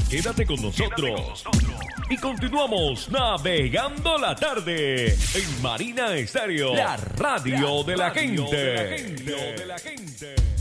Quédate con nosotros. Y continuamos navegando la tarde en Marina Estéreo, la radio de la gente.